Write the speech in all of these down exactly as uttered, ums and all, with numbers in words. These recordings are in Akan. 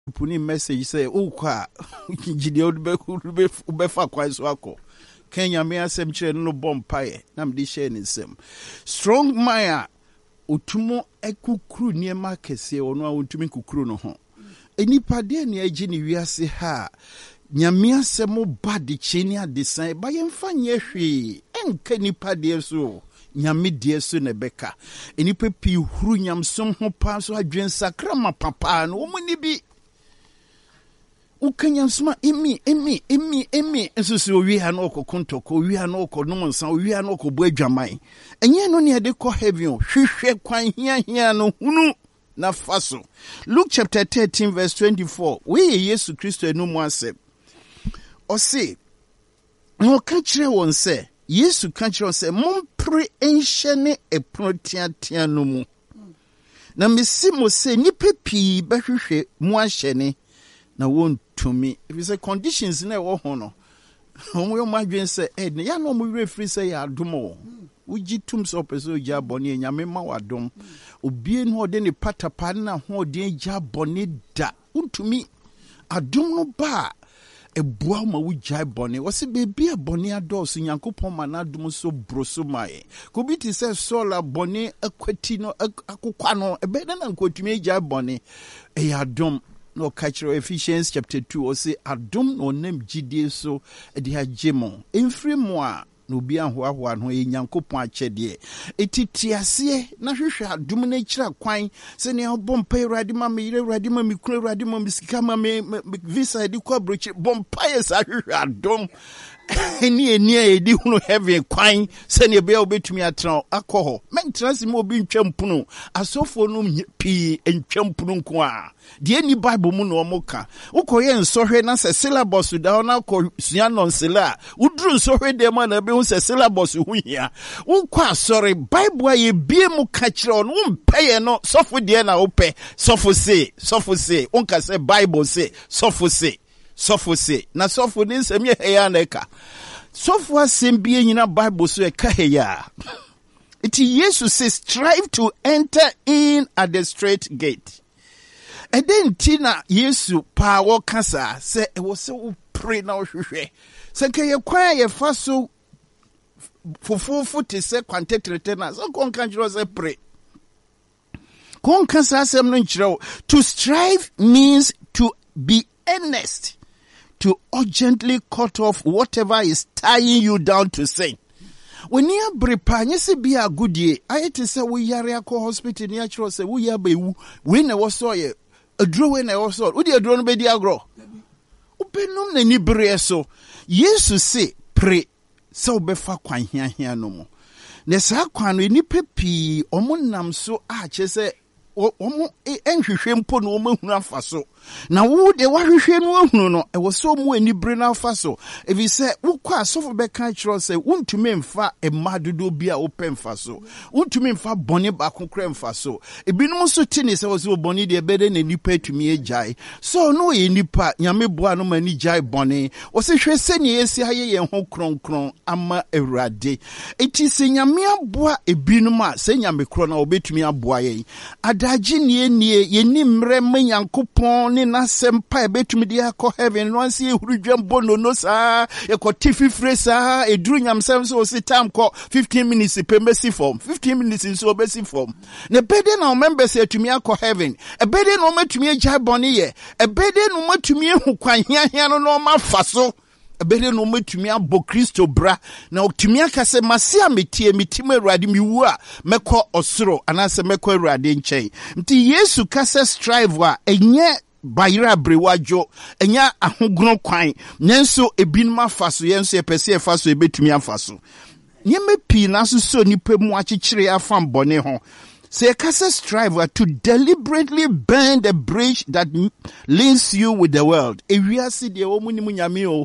puni message say ukwa jide ube ubefa kwa so akọ Kenya me asem kire no bompaye na me di share ni nsem strong maya otumo ekukuru niema kese ono a ontumi kukuru no ho enipa de ne agi ni wiase ha nyame asem ba de cheni adesan ba ye mfa nye hwe enka nipa de so nyame de so ne beka enipa pi huru nyamsom ho pa so adwen sakra ma papa no wo ni bi ukanya sma emi emi emi emi enso owi ha no okokonto ko owi ha no okonom nsan owi ha no okobo adwaman enye no ne de ko heaven hwehwe kwan hia hia no hunu na faso. Luke chapter thirteen verse twenty-four we Yesu Kristo enu mu asem o se no ka kire won se Yesu ka kire se mompre enhye ne eprotiatia no mu na mesi mo se nipa pii behwehwe mu ahye ne na won to me if you say conditions na wo ho no omo yo madwen say eh ya no mo refri say ya adomo uji tum so peso ja boni nyame ma wadom obie no de ne patapa na ho de ja boni da untumi adom no ba ebua ma wujai boni wose bebi a boni ados nyankopon ma na adom so broso mai ko bi ti say sola boni akwati no akokwa no ebe na nkotumi ja boni e ya adom no catch Ephesians chapter two or say adom no nem gidie so de hagemo emfiri mo a no bi anho aho anho e nyankopon akyede etitiase na hwehwe adom na kira kwan se ne bompa Awurade ma me Awurade ma me kura Awurade ma me sika ma me visa di kwa brochi bompa yesa hwehwe adom eni eni e di hunu heaven kwan se ne be obetumi atran akọ men transi mo bi ntwampuno asofo no pi ntwampuno nko a de ni bible mu no omoka ukoye nsohwe na se syllabus da na ko sua nonsela uduru nsohwe de ma na be hu se syllabus hu hia ukọ asori bible aye bie mu ka kire on umpeye no sofo de na ope sofo se sofo se unka se bible se sofo se sofo se na sofo ni nsem ye heya na eka sofo asem bie nyina bible so eka heya it Jesus says strive to enter in at the straight gate. And then Tina Yesu pa wo kasa se e wo se wo pray na wo hwehwe se ke ye kwa ye fa so fufufu te se kwantetrete na so kon kan jiro se pray kon kasa asem no nchiro to strive means to be earnest, to urgently cut off whatever is tying you down to sin. When you prepare, you see be a good year. I had to say we yare a hospital near Chros, we are be when I was saw ye a draw when I was saw. Would you draw be diagro? Open no any breso. Yes, to say pray so befa kwan here here no more. Nessa kwan we ni pepi omunam so ah chese omo enhwehwe mpo no omahunu afaso na wo de wahwehwe no ahunu no e wo so mu ani bre na afaso if you say wo kwa sofo be kan kiro say wontumi mfa e madodo bi a open faso wontumi mfa bone ba kokra mfaso ebinum so tini say wo so bone de bede na nipa atumi ejai so no ye nipa nyame boa no mani jai bone wo se hwe se ne esi haye ye ho kronkron ama Awurade eti se nyame aboa ebinum a se nyame kro na obetumi aboa ye adaji nie nie ye ni mre manyankopon ni na sempa ebetumi dia akọ heaven no anse ehurudwam bono no sa e ko tififre sa eduru nyamsem so si time ko fifteen minutes pembesi form fifteen minutes so obesi form ne bede na members etumi akọ heaven e bede no matumi agya boni ye e bede no matumi ehu kwan hia hia no no mafaso ebede no matumi abo Kristo bra na otumi akase mase ametie mitim Awurade miwu a mekọ osoro anase mekọ Awurade nchen nti Yesu kase strive a enye bayira brewajo enya ahogrono kwan nenso ebinum afaso yenso epese efaso ebetumi afaso nyeme pi na so nipa mu akyekyere afam bone ho say kase strive to deliberately burn the bridge that links you with the world ewiase de wo mu ni mu nyame o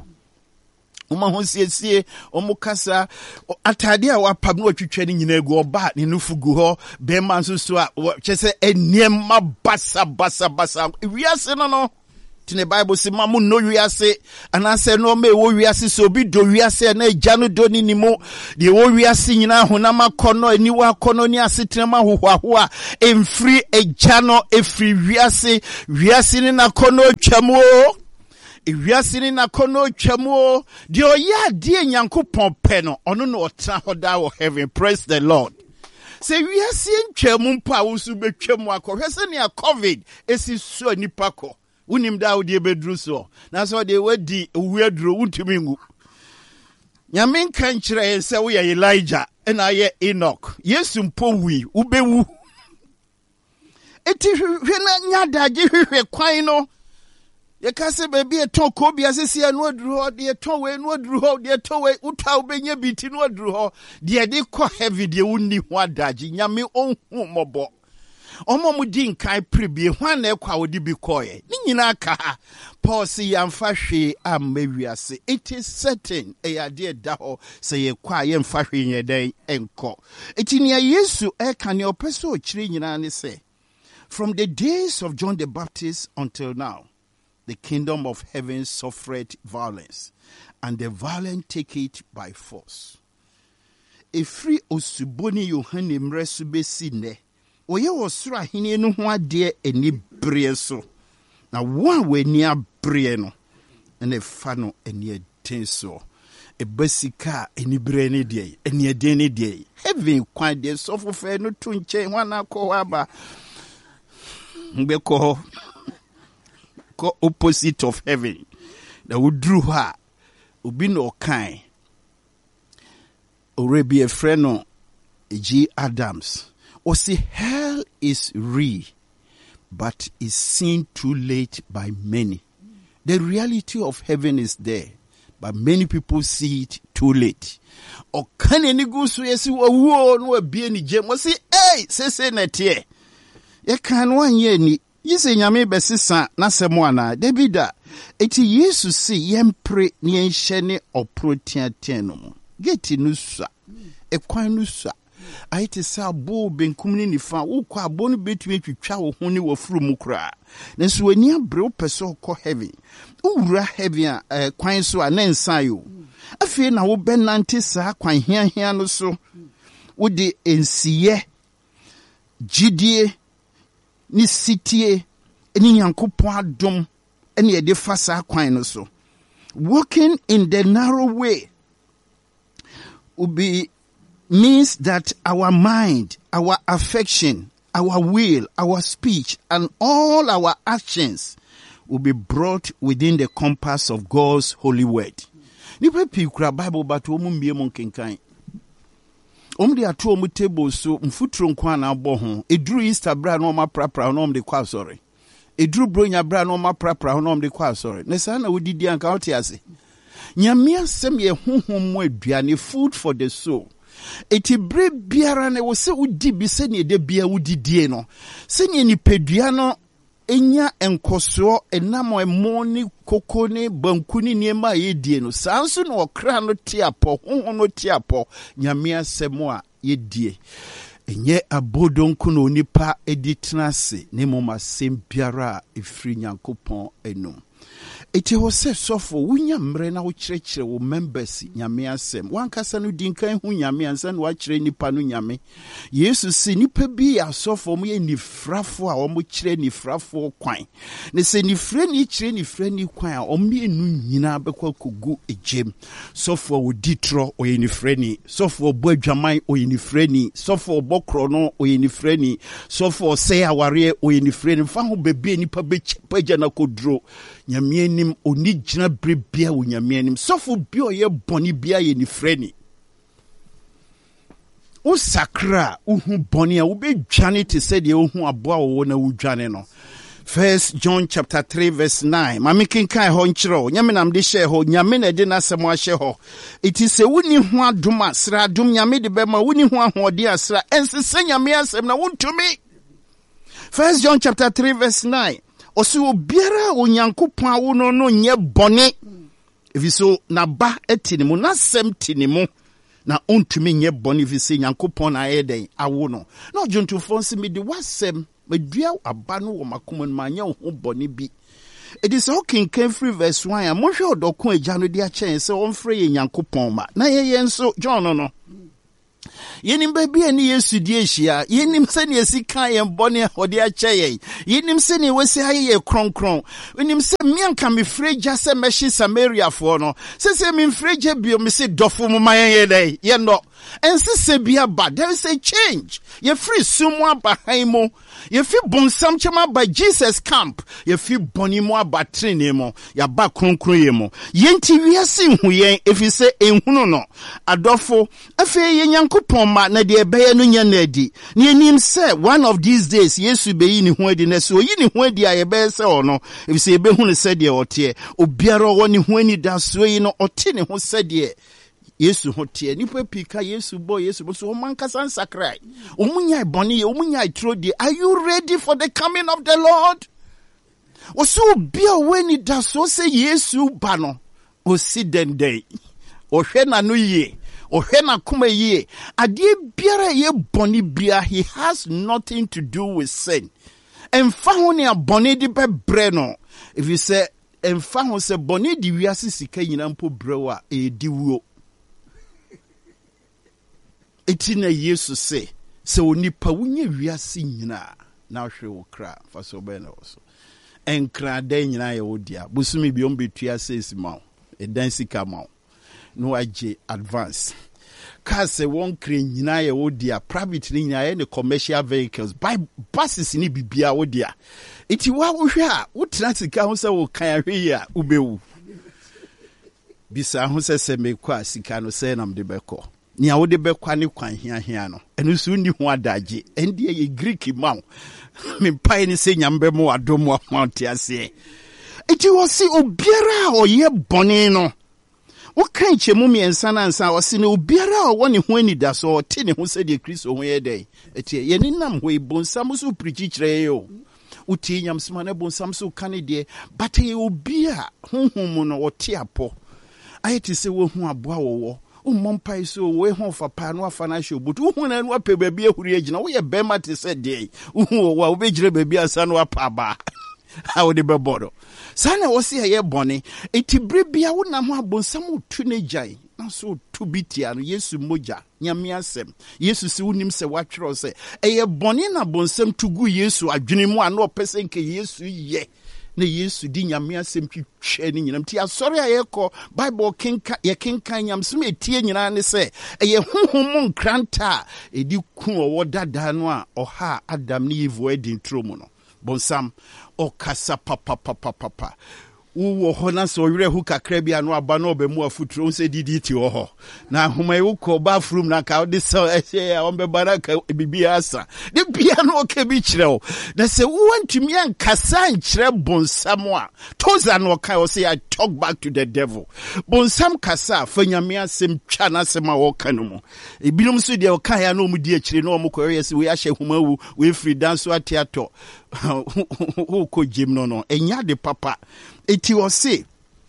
Uma hosiesie omukasa atade a wapam no atwitwa ni nyina egu oba ne nufugu ho be man so so a kyese eniem basa basa basa wiase no no To the Bible say, Mamu no wiase, and I say no me wo wiase so bi do wiase na jano do ni mo. The wo wiase nyina honama kono eniwa kono ni asetrema huhwa emfiri ejano efiri wiase wiase ni na kono twamo. Wiase ni na kono twamo. The oya die Nyankopon pe no ono no otra hoda wo heaven. Praise the Lord. Say we are seeing twam mpa wo su betwam akọ hwese ne COVID esi so nipa ko unim da wo de bedru so na so de wadi owuaduro untumi ngu nyame kan kire se wo ye Elijah na ye Enoch Yesu mpo wi ubewu eti hwe na nyadaje hwehwe kwan no ye kase baby eton ko bia sesi anu aduru ho de eton we anu aduru ho de eton we uta obenya biti no aduru ho de de ko heavy de unni ho adaji nyame onhu mobo omo mu di nkan prebie hwan na ekwa wodi bi koye ni nyina ka Paul si yamfa hwe amawiase it is certain e ade da ho se ye kwa ye mfa hwe nyeden enko eti ne Yesu e kan ne opeso o kire nyina ne se from the days of John the Baptist until now the kingdom of heaven suffered violence, and the violent take it by force. Efri osuboni Yohane mresu besi ne, oye osura hini no ho ade eni brie so. Na wan we ni abrie no, ene fa no eni tenso. E basika eni brie ne de, eni eden ne de. Heaven kwan de so fofe no to nche wana ko aba. Mbe ko opposite of heaven. That would drew her. Ubi no kind. Already a friend of G. Adams. Or say hell is real, but is seen too late by many. The reality of heaven is there, but many people see it too late. Or can any go so yes, wo no be any gem? Was say, hey, say say net here. You can one year ni. Yise nyame besisa na semwana debida eti Yesu si yempre ni enhye oprotiaten no geti nusa ekwan nusa aite sa bo benkum ni nifa wo kwa abo no betumi twitwa wo ho ni wafuru mu kra nanso ani abre wo peso ko heaven owura heaven a kwan so a nansa yo afi na wo benante sa kwan hia hia no so wo de ensiye gidie ni sitie ni Nyankopon adom ene ye de fasa kwan no so walking in the narrow way will be means that our mind, our affection, our will, our speech, and all our actions will be brought within the compass of God's holy word. Nipa pi kura Bible but omu mbie mo kenkan. Omu de ato omu table so mfuturo nkwa na abo ho. Eduru Easter bra na oma prapra na omu de kwa sorry. Eduru bronya bra na oma prapra na omu de kwa sorry. Ne sa na wodidi anka wote ase. Nyame asem ye honhom mo aduane food for the soul. Eti bre biara na wo se udi bi se ne de bia wudidie no. Se ne nipadua no enya enkoso enamo emo ni koko ni banku ni niema yedie no. Sanso no okra no tiapo, honhom no tiapo, nyame asem a yedie. Enye abodonku no nipa editrase ne moma sem biara efri Nyankopon enum. Eti wo se sofo wunya mre na wo kirekire wo members nyame asem wankasa no dinkan hu nyame ansa no wa kire nipa no nyame Yesu si nipa bi asofo mo ye nifrafo a wo mo kire nifrafo kwan ne se nifre ni kire nifre ni kwan a o me enu nyina bekwa kogu ejem sofo wo ditro o ye nifre ni sofo bo adwaman o ye nifre ni sofo bokro no o ye nifre ni sofo se aware o ye nifre ni fa ho bebe nipa be pagya na kodro nyame nim oni gina brebia wo nyame nim sofo bi oye boni bia ye ni freni o sakra uhu boni a wo be dwane te se de ohu aboa wo na wo dwane no. First John chapter three verse nine. Mami kinkan ho nkyerɛ nyame nam de hye ho nyame na de na asɛm ahye ho. It is a woni ho adom asra adom nyame de bema woni ho ahode asra ensese nyame asɛm na wontumi. First John chapter three verse nine. Osi obiara onyankopon awo no no nye bone efiso na ba etinimu na sem tinimu na ontumi nye bone efise nyankopon na ayeden awo no na ojuntufo nsi me de wasem medua aba no wo makoma no manya ho bone bi It is okay came free verse one. I'm not sure Doko e Jano dia chen so on free Nyankopon ma. Na ye yen so John no no. Yenim baby ani Yesu die hia. Yenim se ne sika ye bone ode a che. Yenim se ne wesi haye ye kronkron. Yenim se me anka me freja se meshi Samaria for no. Se se me freja bio me se dofo mo mayen ye dai. Ye no. And se bia ba there is a change. Ye free sumwa behind mo. Ye fi bon samchema by Jesus camp. Ye fi boni mo aba trene mo. Ya ba kronkron ye mo. Ye nti wiase hu yen if you say enhunu no. Adofo afi ye Nyankopon ma na de ebe no nya na adi. Ne anim say one of these days Yesu be yi ni hu adi na so yi ni hu adi a ye be say ono. If say be hu ne say de ote. Obiara wo ni hu ani da so yi no ote ne hu say de Yesu hotie nipa pika Yesu boy Yesu bo so manka san sakrai omunya boni omunya trodi. Are you ready for the coming of the Lord? Oso bia weni da so say Yesu ba no osi den day ohwe na no ye ohwe na kuma ye ade biara ye boni bia he has nothing to do with sin. Emfa ho ne boni di be bre no. If you say emfa ho say boni di wiase sika nyina mpo brewa e di wuo. Etina Yesu se se onipa wunye wiase nyina na hwe wo kra fa so be na so enkra da nyina ye wodia busumi bi on betua sesi ma e dan sika ma no age advance ka se won kra nyina ye wodia private ni nyina ye ne commercial vehicles by buses ni bibia wodia iti wa wo hwe a wo transika ho se wo kan ahwe ya ubewu bisa ho se se mekwa sika no se nam de beko ni a wode bekwa ne kwan hia hia no enu so ni ho adaje ende ye Greek maw me pai ni se nyambe mo adom wa mount ase eti wo si obiara o ye bone no wo kan chemu mi ensa na nsa wo si ne obiara o woni ho ani da so te ne ho se de Kristo ho ye dai eti ye ni nam ho ibonsam so preach kire yo uti nyam sma na bonsam so kan de but ye obia honhom no wo te apo ayeti se wo hu aboa wo Umompai so we hon fa pa no afa na hwe but uhu na no apɛ baabi ahuri agina wo ye bema te se de uhu wa wo begire baabi asa no apa ba how de be bodo sana wo se ye bone etibire bia wo na ho abonsam otu ne jai na so to bitia no Yesu moja nyame asem Yesu se wonim se watwero se eye bone na bonsam tugu Yesu adwene mu ana opese nke Yesu ye na Yesu di nyame asem twitwe ni nyinam ti asori ayeko Bible kenka ye kenka nyam sem etie nyina ne se eye honhom nkranta edi ku owo dada no a oha Adam ni Eve wedding tromo no bonsam okasa papa papa papa wo ho na so were hu kakra bia no aba no ba mu afuturo se didi ti wo ho na homa e wo ba from na ka de so e on be baraka bibia asa de bia no ka bi kireo na se wo antumi ankasa nkire bonsam a toza no ka o say I talk back to the devil bonsam kasa fa nyame asem twa na asem a wo ka no mu e binom so de o ka ya no mu di akire no mo ko yesi we ahye homa wu we free dance atiato who ko jim no no enya de papa eti o se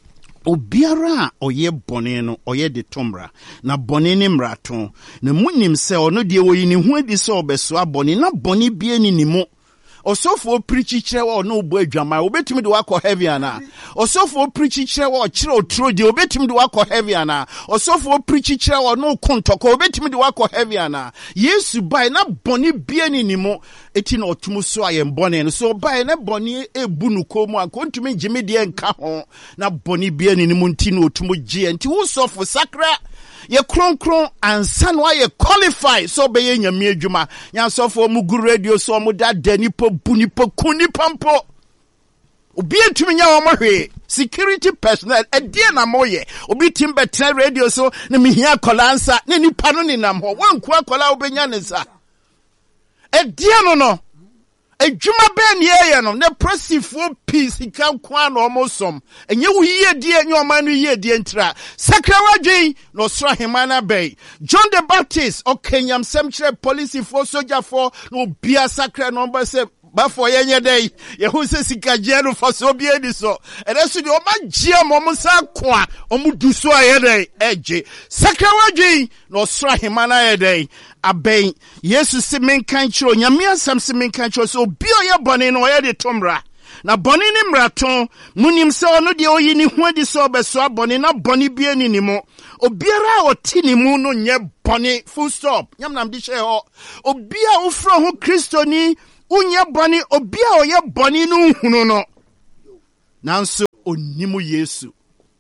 obiara oye bone no oye de tomra na bone ne mrato na munim se ono de wo yi ne hu adi se obeso abone na bone bie ni nimu osofo preach kire wa no bo adwama obetimi de wakọ heavy ana osofo preach kire wa kire otro de obetimi de wakọ heavy ana osofo preach kire wa no kontoko obetimi de wakọ heavy ana Yesu bai na boni bie ni nimu eti na otumu so ayem boni no so bai na boni ebu nu komu anko ntumi gime de nka ho na boni bie ni nimu nti na otumu gie nti wo sofo sakra ye kron kron ansa no ye qualify so be ye nyame adwuma nya so for mu gu radio so mu da dani po buni po kuni pampo obi entumi nya wo mohwe security personnel e die na moye obi tim betre radio so na mihia kolansa na nipa no ni nam ho wanku akola obenya ne sa e die no no adwuma be ne ye no na prosifo peace kan kwa na omosom enye wo yie die enye oman no yie die ntra sakrawadwen no sra hemana bay John the Baptist o kenyam semchre police for soldier for no bia sakra number se ba for yenye dey ye hu se sikaje no for so bia di so ereso de o ma gia mom sa kwa o mu du so aye dey eje sakrawadwen no sra hemana ye dey abeng Yesu se menkan chiro nyame asam se menkan chiro so bi oye bone no oye de tomra Na boni ni mraton, munim se ono de oyi ni ho adi se obeso boni na boni bie ni ni mo. Obiara oti ni mu no nye boni, full stop. Nyam nam di she ho. Obia ufro ho Kristo ni unye boni, obia oye boni no hunu no. Nanso onimu Yesu.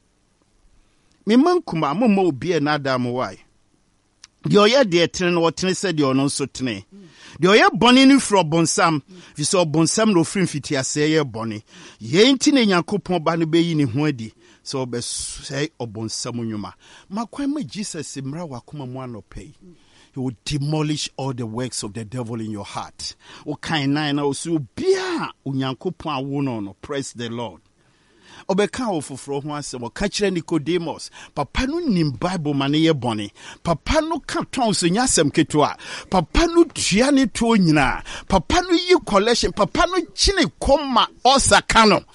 Me man kuma mo mo obia na da mo wai. De oye de tene no tene se de ono so tene. De oye boni ni fro bonsam, fi so bonsam no frim fiti ase ye boni. Ye nti ne Nyankopon ba no be yi ni ho adi. So be say obonsam nyuma. Makwan ma Jesus mra wakoma mu anopai. He will demolish all the works of the devil in your heart. O kind nine na osu bia Onyankopon awo no no. Praise the Lord. Obeka ofoforo ho asem o ka kire Nicodemus papa no nim Bible mane ye bone papa no ka ton so nyasem ketua papa no tua ne to nyina papa no yi collection papa no chine koma osaka no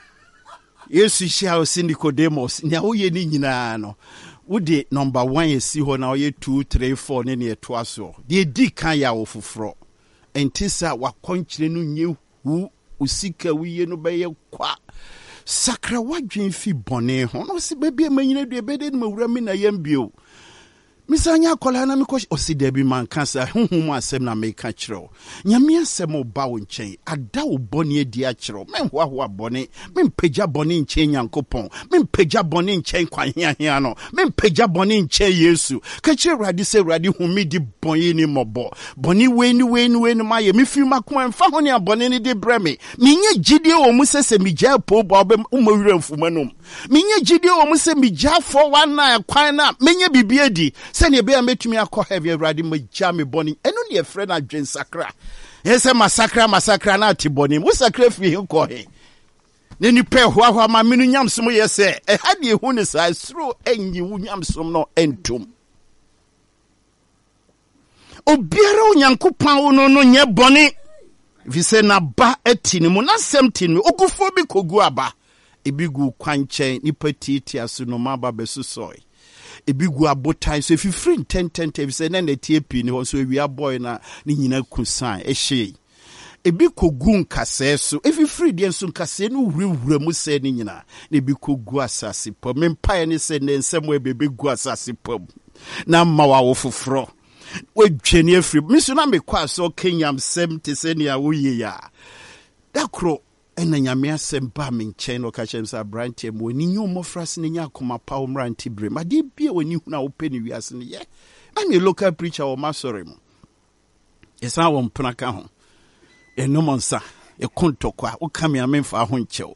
Yesu shia o si Nicodemus nya wo ye ni nyina no wode number one ye si ho na wo ye two three four ne ne to aso de di kan ya ofoforo entisa wakonkyire no nye hu usika wiye no be ye kwa Sakra wadwen fi bone ho no se bebie manyina du ebede no mawura mi na yambio misanya kola na mikosh osidebi mankasa honhom asem na meka kire nyame asem oba wo nchen ada wo bone adi a kire men hoahoa bone men pagya bone nchen Nyankopon men pagya bone nchen kwanhiahia no men pagya bone nchen Yesu ka kire radi se radi humi di bone ni mobo bone we ni we ni we ni maye me fi makoma mfa ho ne bone ni de breme menye gidie wo mu sese migya po bo obem umawura mfumanom menye gidie wo mu se migya for one na kwan na menye bibie di Send your bear metumi akọ heavy ready ma jam boni enu ne ye friend adwen sakra yese masakra masakra na ti boni mu sakra fi ko he ne ni pe ho ho ma menu nyamsom yese e ha de hu ne sa sro enyi wu nyamsom no entum obiara Onyankopon no no nye boni vi se na ba etini mu na semtini ogufo bi kogu aba ebigu kwanchen ni patiti asu no maba besusoi ebigu abotai so if you free ten ten ten say na na tie pi ni ho so wi aboy na ni nyina kusan e hye ebi kogu nkase so if you free dey so nkase no wurewura mu se ni nyina na ebi kogu asase pom mpa ne se ne nsem we bebe gu asase pom na ma wa wo foforo we dwene afri mi so na me kwa so kenyam sem te se ne a wo ye ya dakro ena nyame asem ba me nchen no ka chem sa branche mo ni nyom frase ne nya akoma pa o mranti bre ma de bia wani hu na wo pe ni wiase ne ye I'm a local preacher o masore mo esa wo mpna ka ho enomonsa e kontokwa wo ka me amemfa ho nchew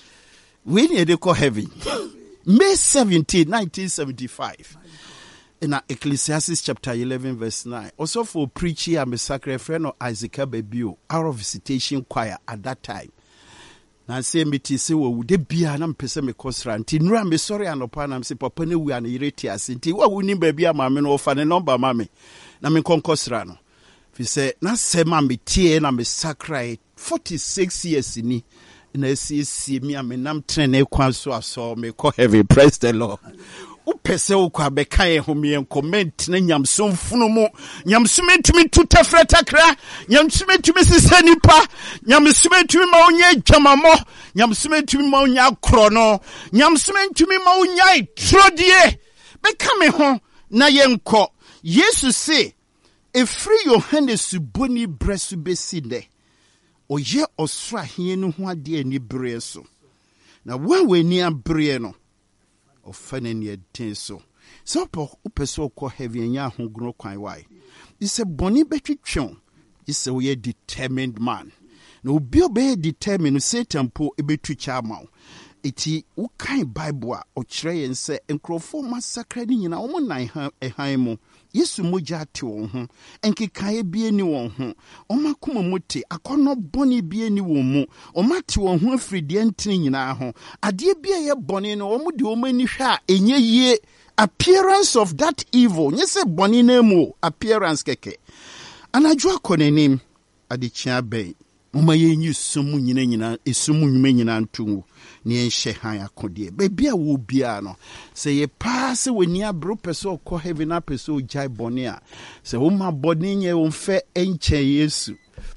we ni de ko heaven May seventeenth nineteen seventy-five in Ecclesiastes chapter eleven verse nine. Also for preaching I'm a sacred friend of Isaac Babio, our visitation choir at that time. Na say me ti se wo de bia na mpese me kosra nti nura me sorry anopa na mse papa ne wu an ireti ase nti wa wuni ba bia ma me no fa ne number ma me na me konkosra no fi se na se ma me tie na me sacred forty-six years ni na si si mi am nam trene kwa so aso me ko heavy. Praise the Lord. Upese ukwa beka ye homi en comment na nyamsom funu mu nyamsom entumi tuta fretakra nyamsom entumi sisa nipa nyamsom entumi ma onye dwamamo nyamsom entumi ma onya akro no nyamsom entumi ma onya trodie beka me ho na yenko Yesu say e free your hand suboni bresu besinde oye osra hie no ho ade ani bre so na wa wani abre no ofane ne den so so po upeso ko heavy nya ho gro kwan why is a boni betwetwon is a we determined man na obi obe determined Satan po ebetu cha maw eti wo kan Bible a o kire yen se enkrofo massacre ni nyina wo nan ha ehan mu Yesu moja ate won ho enkekae bie ni won ho omakoma mote akono boni bie ni won mu omate won ho afridie ntene nyina ho ade bie ye boni no omo de omani hwa enye yie appearance of that evil nyese boni na mu appearance keke anadwo akonenim ade chia ben moma ye nyi sumu nyina nyina esumu nyuma nyina ntungu ni enhye han akode be bia wo bia no se ye pass woni abro peso ko heaven apeso jai boni a se wo ma boni nye wo fe enche Yesu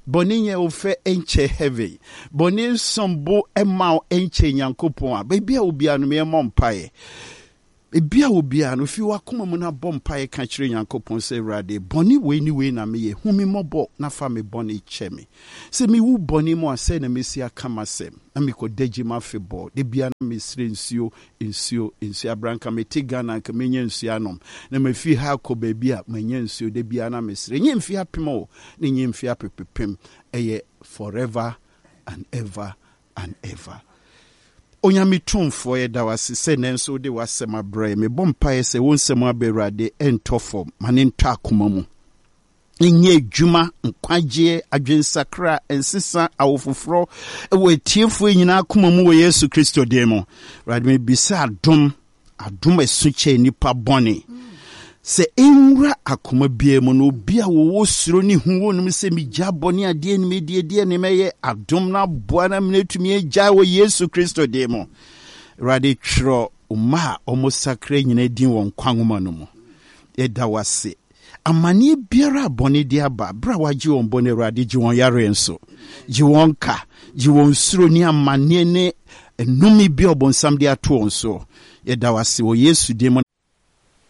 boni nye ofe enche heavy boni sombo ema enche nyankopon a baby a obi anu me mompae ebia obi anu fi wakoma mu na bompae ka kire nyankopon se rade boni we ni we na me ye humi mobo na fa me boni cheme se mi wu boni mo ase na mesi aka masem na me ko deji ma fe bo de bia na me sire nsuo nsuo nsuo abranka me tigana ka me nya nsuo anom na me fi ha ko baby a me nya nsuo de bia na me sire nya mfi apemo ne nya mfi apepepem eye forever and ever and ever. Onyame tumfo ye da wase se nenso de wasema bra me bompae se wonsem aberade entofo mane ntwa akoma mu enye djuma nkwaje adwensakra ensesa awofofro ewo tiefo nyina akoma mu wo Yesu Kristo demo rade me bisa adom adom esuche nipa bone se enwura akoma bia mu no bia wo suro ni hu wonum se mi jabone ade ni medie die ne meye adom na boa na menetumi agya wo Yesu Kristo demo rade tro uma omosakra nyina din won kwanwoma no mu eda wase amani biara bone dia ba bra waji won bone rade ji won yare enso ji won ka ji won suro ni amane ne enumi bi obonsam dia to onso eda wase wo Yesu demo